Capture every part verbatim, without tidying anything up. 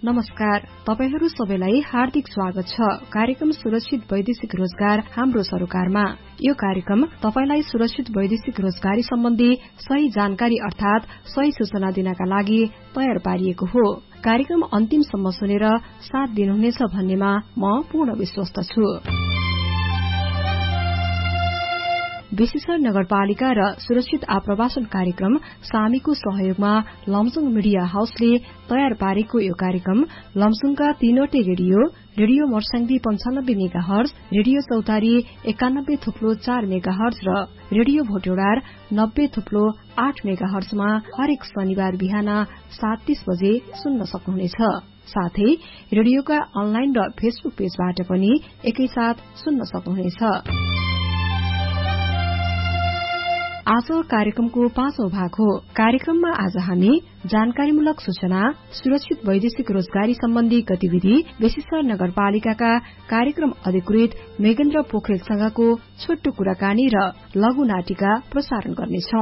नमस्कार, तपाईहरू सबैलाई हार्दिक स्वागत छ। कार्यक्रम सुरक्षित वैदेशिक रोजगार हाम्रो सरोकारमा। यो कार्यक्रम तपाईलाई सुरक्षित वैदेशिक रोजगारी सम्बन्धी सही जानकारी अर्थात सही सूचना दिनका लागि तयार पारिएको हो। कार्यक्रम अन्तिमसम्म सुनेर साथ दिनुहुनेछ भन्नेमा म पूर्ण विश्वस्त छु। विशेषर नगरपालिका र सुरक्षित आप्रवासन कार्यक्रम सामीको सहयोगमा लमजुङ मिडिया हाउसले तयार पारेको यो कार्यक्रम लमजुङका तीनवटै रेडियो रेडियो मर्स्याङ्दी पञ्चानब्बे मेगा हर्ज, रेडियो चौतारी एकानब्बे थुप्लो चार मेगा हर्ज र रेडियो भोटेडार नब्बे थुप्लो आठ मेगा हर्जमा हरेक शनिबार बिहान सात तीस बजे सुन्न सक्नुहुनेछ। साथै रेडियोका अनलाइन र फेसबुक पेजबाट पनि एकैसाथ सुन्न सक्नुहुनेछ। आज कार्यक्रमको पाँचौं भाग हो। कार्यक्रममा आज हामी जानकारीमूलक सूचना, सुरक्षित वैदेशिक रोजगारी सम्बन्धी गतिविधि, विशेषर नगरपालिकाका कार्यक्रम अधिकृत मेघेन्द्र पोखरेलसँगको छोटो कुराकानी र लघु नाटिका प्रसारण गर्नेछौं।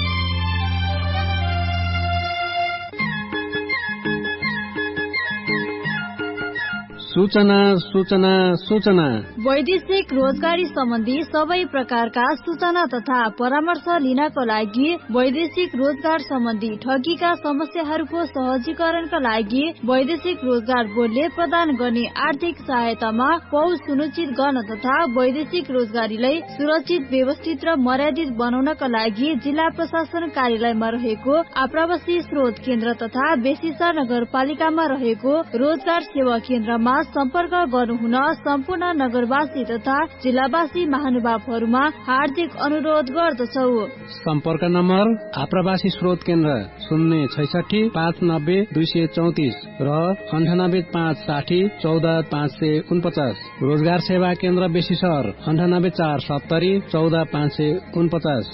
सूचना सूचना सूचना वैदेशिक रोजगारी सम्बन्धी सबै प्रकारका सूचना तथा परामर्श लिनको लागि वैदेशिक रोजगार सम्बन्धी ठगीका समस्याहरूको सहजीकरणका लागि वैदेशिक रोजगार बोर्डले प्रदान गर्ने आर्थिक सहायतामा पहुँच सुनिश्चित गर्न तथा वैदेशिक रोजगारीलाई सुरक्षित, व्यवस्थित र मर्यादित बनाउनका लागि जिल्ला प्रशासन कार्यालयमा रहेको आप्रवासी स्रोत केन्द्र तथा बेसीसर नगरपालिकामा रहेको रोजगार सेवा केन्द्रमा सम्पर्क गर्नुहुन सम्पूर्ण नगरवासी तथा जिल्लावासी महानुभावहरूमा हार्दिक अनुरोध गर्दछौ। सम्पर्क नम्बर आप्रवासी स्रोत केन्द्र शून्य छैसठी पाँच नब्बे दुई सय चौतिस र अन्ठानब्बे पाँच साठी चौध पाँच सय उनपचास। रोजगार सेवा केन्द्र बेसीसर अन्ठानब्बे चार सत्तरी चौध पाँच सय उनपचास।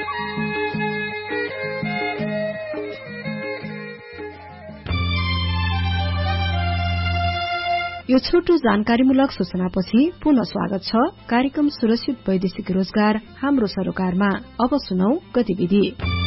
यो छोटो जानकारीमूलक सूचनापछि पुनः स्वागत छ। कार्यक्रम सुरक्षित वैदेशिक रोजगार हाम्रो सरोकारमा। अब सुनौ गतिविधि।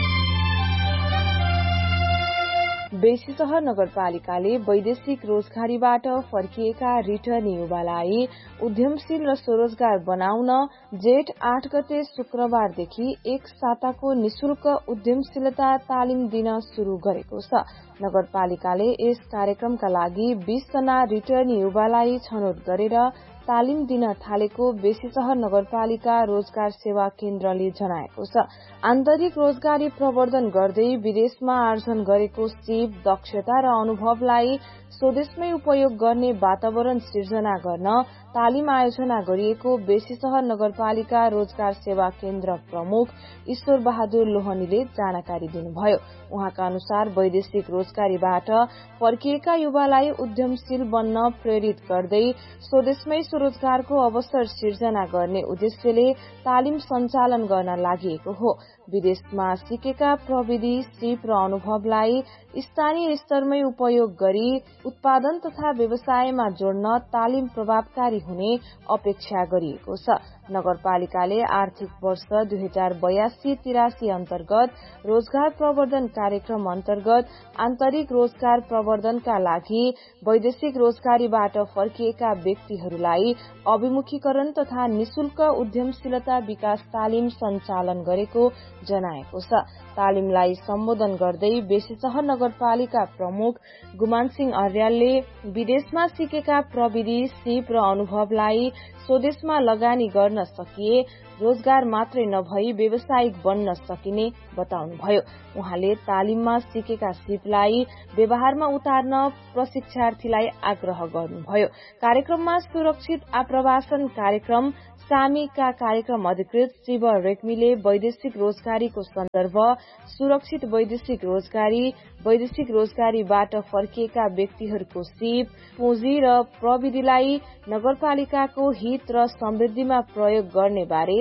बेसीसहर नगरपालिकाले वैदेशिक रोजगारीबाट फर्किएका रिटर्न युवालाई उद्यमशील र स्वरोजगार बनाउन जेठ आठ गते शुक्रबारदेखि एक साताको निशुल्क उद्यमशीलता तालिम दिन शुरू गरेको छ। नगरपालिकाले यस कार्यक्रमका लागि बीस जना रिटर्न युवालाई छनौट गरेर तालिम दिन थालेको बेसीसहर नगरपालिका रोजगार सेवा केन्द्रले जनाएको छ। आन्तरिक रोजगारी प्रवर्धन गर्दै विदेशमा आर्जन गरेको सिप, दक्षता र अनुभवलाई स्वदेशमै उपयोग गर्ने वातावरण सिर्जना गर्न तालिम आयोजना गरिएको बेसीसहर नगरपालिका रोजगार सेवा केन्द्र प्रमुख ईश्वर बहादुर लोहनीले जानकारी दिनुभयो। उहाँका अनुसार वैदेशिक रोजगारीबाट फर्किएका युवालाई उद्यमशील बन्न प्रेरित गर्दै स्वदेशमै स्वरोजगारको अवसर सिर्जना गर्ने उद्देश्यले तालिम सञ्चालन गर्न लागि हो। विदेशमा सिकेका प्रविधि, सिप र अनुभवलाई स्थानीय स्तरमै उपयोग गरी उत्पादन तथा व्यवसायमा जोड्न तालिम प्रभावकारी हुने अपेक्षा गरिएको छ। नगरपालिकाले आर्थिक वर्ष दुई हजार बयासी तिरासी अन्तर्गत रोजगार प्रवर्धन कार्यक्रम अन्तर्गत आन्तरिक रोजगार प्रवर्धनका लागि वैदेशिक रोजगारीबाट फर्किएका व्यक्तिहरूलाई अभिमुखीकरण तथा निशुल्क उद्यमशीलता विकास तालिम सञ्चालन गरेको जनाएको छ। तालिमलाई सम्बोधन गर्दै बेसीसहर नगरपालिका प्रमुख गुमान सिंह अर्यालले विदेशमा सिकेका प्रविधि, सिप र अनुभवलाई स्वदेशमा लगानी गर्न सकिए रोजगार मात्रै नभई व्यावसायिक बन्न सकिने बताउनुभयो। उहाँले तालिममा सिकेका सिपलाई व्यवहारमा उतार्न प्रशिक्षार्थीलाई आग्रह गर्नुभयो। कार्यक्रममा सुरक्षित आप्रवासन कार्यक्रम सामीका कार्यक्रम अधिकृत शिव रेग्मीले वैदेशिक रोजगारीको सन्दर्भ, सुरक्षित वैदेशिक रोजगारी, वैदेशिक रोजगारीबाट फर्किएका व्यक्तिहरूको सिप, पुँजी र प्रविधिलाई नगरपालिकाको हित र समृद्धिमा प्रयोग गर्ने बारे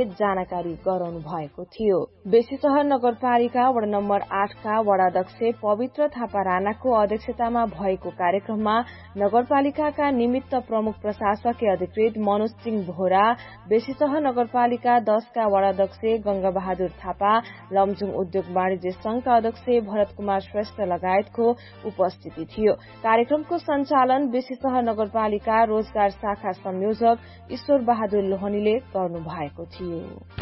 जानकारी गराउनु भएको थियो। बेसीसहर नगरपालिका वडा नम्बर आठका वडाध्यक्ष पवित्र थापा राणाको अध्यक्षतामा भएको कार्यक्रममा नगरपालिकाका निमित्त प्रमुख प्रशासकीय अधिकृत मनोज सिंह बोहरा, बेसीसहर नगरपालिका दशका वडाध्यक्ष गंगा बहादुर थापा, लमजुङ उद्योग वाणिज्य संघका अध्यक्ष भरत कुमार श्रेष्ठ लगायतको उपस्थिति थियो। कार्यक्रमको सञ्चालन बेसीसहर नगरपालिका रोजगार शाखा संयोजक ईश्वर बहादुर लोहनीले गर्नु भएको थियो।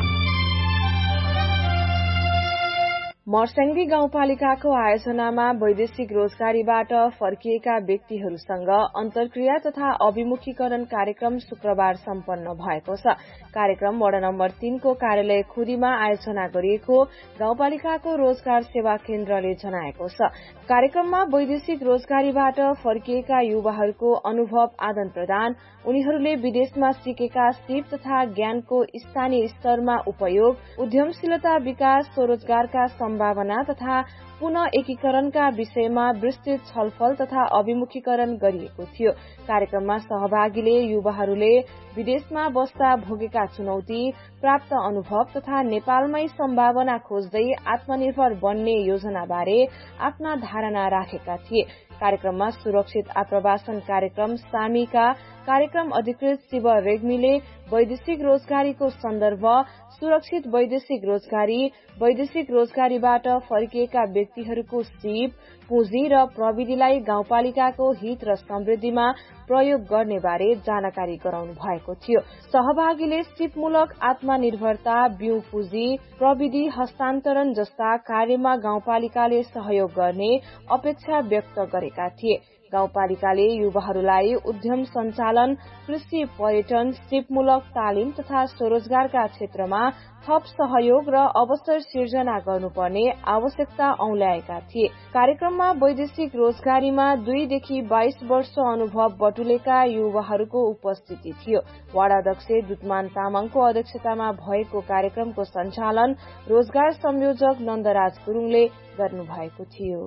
मर्स्याङ्दी गाउँपालिकाको आयोजनामा वैदेशिक रोजगारीबाट फर्किएका व्यक्तिहरूसँग अन्तर्क्रिया तथा अभिमुखीकरण कार्यक्रम शुक्रबार सम्पन्न भएको छ। कार्यक्रम वडा नम्बर तीनको कार्यालय खुदीमा आयोजना गरिएको गाउँपालिकाको रोजगार सेवा केन्द्रले जनाएको छ। कार्यक्रममा वैदेशिक रोजगारीबाट फर्किएका युवाहरूको अनुभव आदान प्रदान, उनीहरूले विदेशमा सिकेका सिप तथा ज्ञानको स्थानीय स्तरमा उपयोग, उद्यमशीलता विकास, स्वरोजगारका सम्भावना तथा पुनः एकीकरणका विषयमा विस्तृत छलफल तथा अभिमुखीकरण गरिएको थियो। कार्यक्रममा सहभागीले युवाहरूले विदेशमा बस्दा भोगेका चुनौती, प्राप्त अनुभव तथा नेपालमै सम्भावना खोज्दै आत्मनिर्भर बन्ने योजनाबारे आफ्ना धारणा राखेका थिए। कार्यक्रममा सुरक्षित आप्रवासन कार्यक्रम सामीका कार्यक्रम अधिकृत शिव रेग्मीले वैदेशिक रोजगारीको सन्दर्भ, सुरक्षित वैदेशिक रोजगारी, वैदेशिक रोजगारीबाट फर्किएका व्यक्तिहरूको सिप, पुँजी र प्रविधिलाई गाउँपालिकाको हित र समृद्धिमा प्रयोग गर्ने बारे जानकारी गराउनु भएको थियो। सहभागीले सिपमूलक आत्मनिर्भरता, बिउ पुँजी, प्रविधि हस्तान्तरण जस्ता कार्यमा गाउँपालिकाले सहयोग गर्ने अपेक्षा व्यक्त गरेका थिए। गाउँपालिकाले युवाहरूलाई उद्यम सञ्चालन, कृषि, पर्यटन, सिपमूलक तालिम तथा स्वरोजगारका क्षेत्रमा थप सहयोग र अवसर सिर्जना गर्नुपर्ने आवश्यकता औल्याएका थिए। कार्यक्रममा वैदेशिक रोजगारीमा दुईदेखि बाइस वर्ष अनुभव बटुलेका युवाहरूको उपस्थिति थियो। वडाध्यक्ष दुतमान तामाङको अध्यक्षतामा भएको कार्यक्रमको सञ्चालन रोजगार संयोजक नन्दराज गुरुङले गर्नुभएको थियो।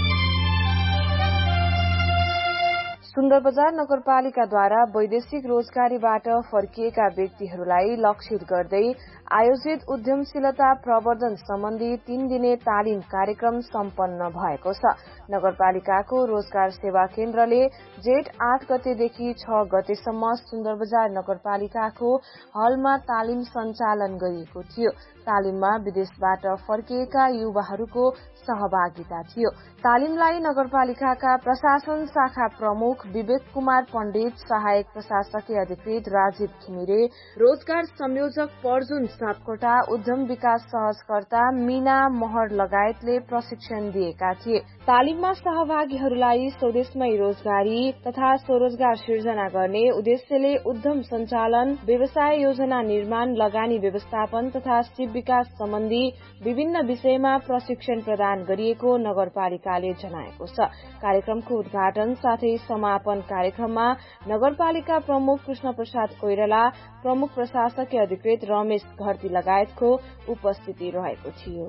सुन्दरबजार नगरपालिकाद्वारा वैदेशिक रोजगारीबाट फर्किएका व्यक्तिहरूलाई लक्षित गर्दै आयोजित उद्यमशीलता प्रवर्धन सम्बन्धी तीन दिने तालिम कार्यक्रम सम्पन्न भएको छ। नगरपालिकाको रोजगार सेवा केन्द्रले जेठ आठ गतेदेखि छ गतेसम्म सुन्दरबजार नगरपालिकाको हलमा तालिम सञ्चालन गरिएको थियो। तालिममा विदेशबाट फर्किएका युवाहरूको सहभागिता थियो। तालिमलाई नगरपालिकाका प्रशासन शाखा प्रमुख विवेक कुमार पण्डित, सहायक प्रशासकीय अधिकृत राजीव घिमिरे, रोजगार संयोजक पर्जुन सापकोटा, उद्यम विकास सहजकर्ता मीना महर लगायतले प्रशिक्षण दिएका थिए। तालिममा सहभागीहरूलाई स्वदेशमै रोजगारी तथा स्वरोजगार सिर्जना गर्ने उद्देश्यले उद्यम सञ्चालन, व्यवसाय योजना निर्माण, लगानी व्यवस्थापन तथा सिप विकास सम्बन्धी विभिन्न विषयमा प्रशिक्षण प्रदान गरिएको नगरपालिकाले जनाएको छ। कार्यक्रमको उद्घाटन साथै समापन कार्यक्रममा नगरपालिका प्रमुख कृष्ण प्रसाद कोइराला, प्रमुख प्रशासकीय अधिकृत रमेश घरती लगायतको उपस्थिति रहेको थियो।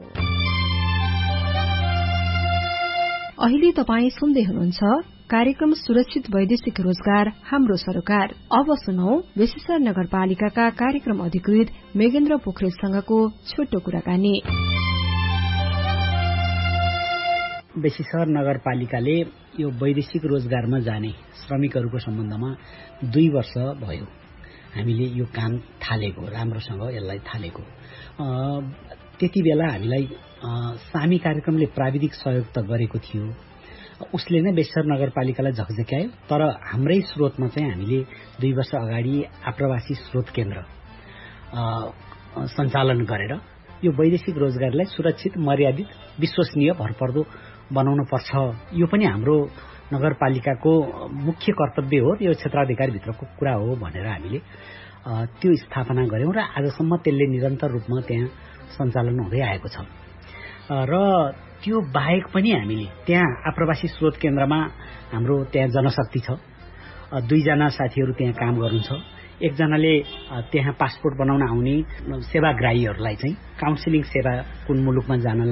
अहिले तपाई सुन्दै हुनुहुन्छ कार्यक्रम सुरक्षित वैदेशिक रोजगार हाम्रो सरकार। अब सुनौ बेसीसर नगरपालिकाका कार्यक्रम अधिकृत मेघेन्द्र पोखरेलसँगको छोटो कुराकानी। बेसीसर नगरपालिकाले यो वैदेशिक रोजगारमा जाने श्रमिकहरूको सम्बन्धमा दुई वर्ष भयो हामीले यो काम थालेको, राम्रोसँग यसलाई थालेको। त्यति बेला हामीलाई सामी कार्यक्रमले प्राविधिक सहयोग त गरेको थियो, उसले नै बेसीसर नगरपालिकालाई झकझक्यायो। तर हाम्रै स्रोतमा चाहिँ हामीले दुई वर्ष अगाडि आप्रवासी स्रोत केन्द्र सञ्चालन गरेर यो वैदेशिक रोजगारलाई सुरक्षित, मर्यादित, विश्वसनीय, भरपर्दो बनाउन पर्छ। यो पनि हाम्रो नगरपालिकाको मुख्य कर्तव्य हो, यो क्षेत्राधिकारभित्रको कुरा हो भनेर हामीले त्यो स्थापना गर्यौं र आजसम्म त्यसले निरन्तर रूपमा त्यहाँ सञ्चालन हुँदै आएको छ। र त्यो बाहेक पनि हामीले त्यहाँ आप्रवासी स्रोत केन्द्रमा हाम्रो त्यहाँ जनशक्ति छ, दुईजना साथीहरू त्यहाँ काम गर्नुहुन्छ। एकजनाले त्यहाँ पासपोर्ट बनाउन आउने सेवाग्राहीहरूलाई चाहिँ काउन्सिलिङ सेवा कुन मुलुकमा जान